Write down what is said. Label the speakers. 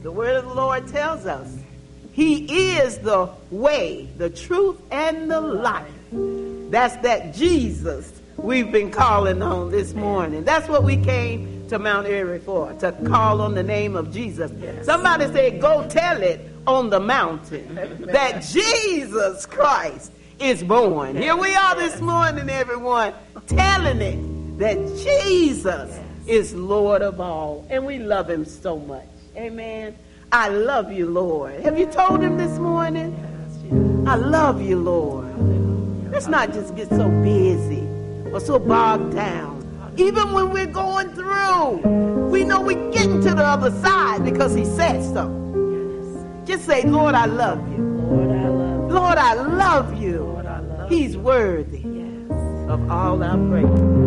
Speaker 1: The word of the Lord tells us he is the way, the truth, and the life. That's that Jesus we've been calling on this morning. That's what we came to Mount Airy for, to call on the name of Jesus. Yes. Somebody said, go tell it on the mountain that Jesus Christ is born. Here we are this morning, everyone, telling it that Jesus is Lord of all. And we love him so much. Amen. I love you, Lord. Have you told him this morning? I love you, Lord. Let's not just get so busy or so bogged down. Even when we're going through, we know we're getting to the other side because he said so. Just say, Lord, I love you. Lord, I love you. He's worthy of all our praise.